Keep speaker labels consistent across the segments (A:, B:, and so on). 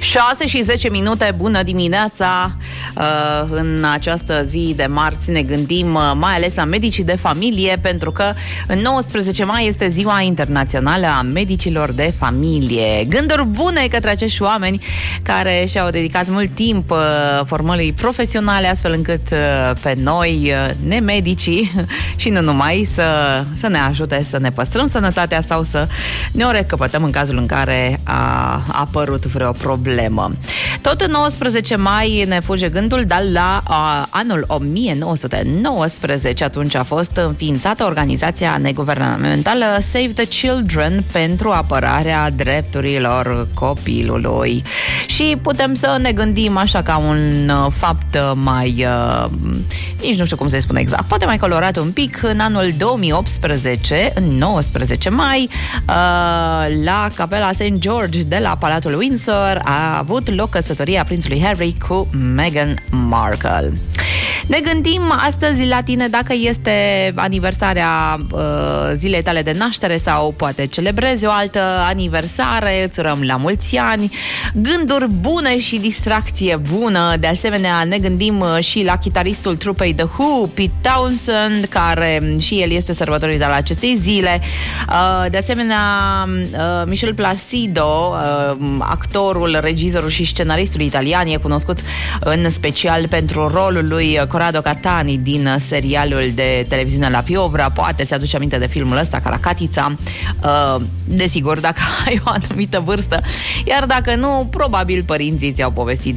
A: 6 și 10 minute, bună dimineața! În această zi de marți ne gândim mai ales la medicii de familie, pentru că în 19 mai este Ziua Internațională a Medicilor de Familie. Gânduri bune către acești oameni care și-au dedicat mult timp formării profesionale, astfel încât pe noi, nemedicii și nu numai, să ne ajute să ne păstrăm sănătatea sau să ne o recăpătăm în cazul în care a apărut vreo problemă. Tot în 19 mai ne fuge gândul, dar la anul 1919, atunci a fost înființată organizația neguvernamentală Save the Children pentru apărarea drepturilor copilului. Și putem să ne gândim așa ca un fapt mai, nici nu știu cum să-i spun exact, poate mai colorat un pic. În anul 2018, în 19 mai, la Capela St. George de la Palatul Windsor a avut loc căsătoria prințului Harry cu Meghan Markle. Ne gândim astăzi la tine dacă este aniversarea zilei tale de naștere sau poate celebrezi o altă aniversare, îți urăm la mulți ani, gânduri bune și distracție bună. De asemenea, ne gândim și la chitaristul trupei The Who, Pete Townshend, care și el este sărbătorit al acestei zile. De asemenea, Michel Placido, actorul, regizorul și scenaristul italian, e cunoscut în special pentru rolul lui Corrado Catani din serialul de televiziune La Piovra. Poate ți-aduce aminte de filmul ăsta, Caracatița. Desigur, dacă ai o anumită vârstă, iar dacă nu, probabil părinții ți-au povestit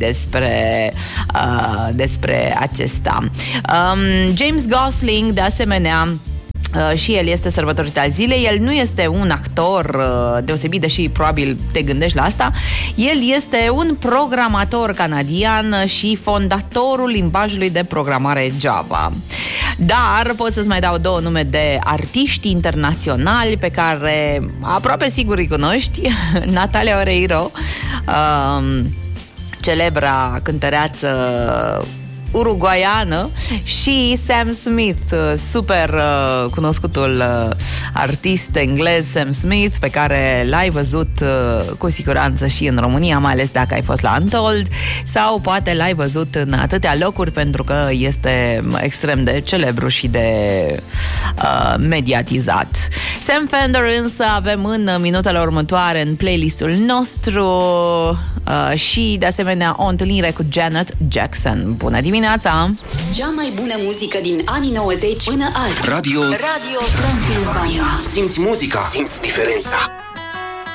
A: despre acesta. James Gosling, de asemenea, și el este sărbătorit al zilei. El nu este un actor deosebit, deși probabil te gândești la asta. El este un programator canadian și fondatorul limbajului de programare Java. Dar pot să-ți mai dau două nume de artiști internaționali pe care aproape sigur îi cunoști. Natalia Oreiro, celebra cântăreață uruguaiană, și Sam Smith, super cunoscutul artist englez Sam Smith, pe care l-ai văzut cu siguranță și în România, mai ales dacă ai fost la Untold, sau poate l-ai văzut în atâtea locuri, pentru că este extrem de celebru și de mediatizat. Sam Fender însă avem în minutele următoare în playlistul nostru și de asemenea o întâlnire cu Janet Jackson. Bună dimineața!
B: Cea mai bună muzică din anii 90 până azi.
C: Radio
B: Transilvania.
C: Simți muzica, simți diferența.